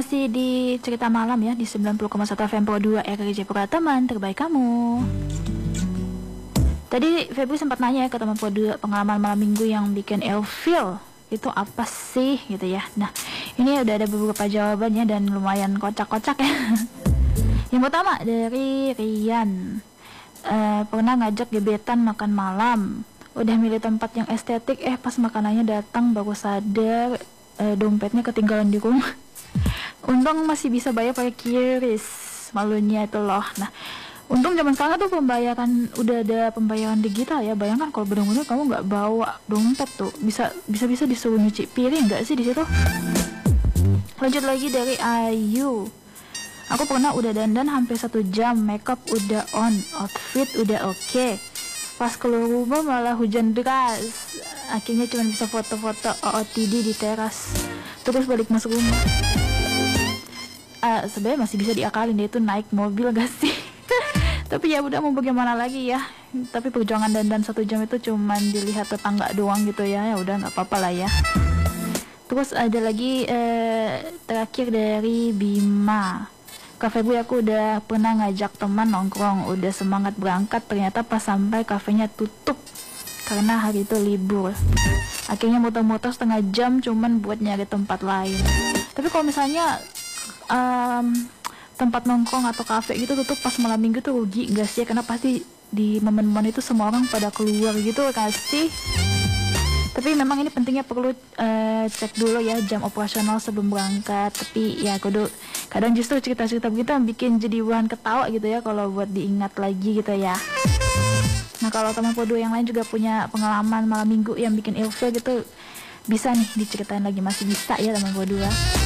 masih di cerita malam ya di 90,1 FM Pro 2 RRJ Pura, teman terbaik kamu. Tadi Febri sempat nanya ya ke teman Pro 2, pengalaman malam minggu yang bikin ilfeel itu apa sih gitu ya. Nah, ini udah ada beberapa jawabannya dan lumayan kocak-kocak ya. Yang pertama dari Rian, pernah ngajak gebetan makan malam, udah milih tempat yang estetik, pas makanannya datang baru sadar dompetnya ketinggalan di rumah. Untung masih bisa bayar pakai QRIS, malunya itu loh. Nah, untung zaman sekarang tuh pembayaran udah ada pembayaran digital ya. Bayangkan kalau bener-bener kamu nggak bawa dompet tuh, bisa disuruh nyuci piring nggak sih di situ? Lanjut lagi dari Ayu. Aku pernah udah dandan hampir 1 jam, makeup udah on, outfit udah oke. Pas keluar rumah malah hujan deras. Akhirnya cuma bisa foto-foto OOTD di teras. Terus balik masuk rumah. Sebenarnya masih bisa diakalin deh, itu naik mobil gak sih? Tapi ya udah, mau bagaimana lagi ya. Tapi perjuangan dandan 1 jam itu cuman dilihat tetangga doang gitu ya. Ya udah, nggak apa-apa lah ya. Terus ada lagi terakhir dari Bima. Kafe gue, aku udah pernah ngajak teman nongkrong, udah semangat berangkat, ternyata pas sampai kafenya tutup karena hari itu libur. Akhirnya muter-muter setengah jam cuman buat nyari tempat lain. Tapi kalau misalnya tempat nongkrong atau kafe gitu tutup pas malam minggu tuh rugi gak sih? Karena pasti di momen-momen itu semua orang pada keluar gitu gak sih? Tapi memang ini pentingnya perlu cek dulu ya jam operasional sebelum berangkat. Tapi ya kadang justru cerita-cerita begitu bikin jadi bahan ketawa gitu ya kalau buat diingat lagi gitu ya. Nah, kalau teman Podo yang lain juga punya pengalaman malam minggu yang bikin ilfeel gitu, bisa nih diceritain lagi, masih bisa ya teman Podo.